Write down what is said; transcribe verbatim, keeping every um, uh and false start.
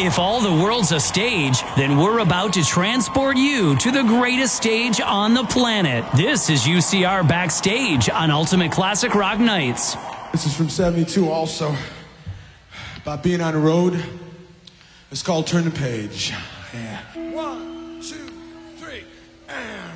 If all the world's a stage, then we're about to transport you to the greatest stage on the planet. This is U C R Backstage on Ultimate Classic Rock Nights. This is from seventy-two also, about being on the road. It's called Turn the Page. Yeah. One.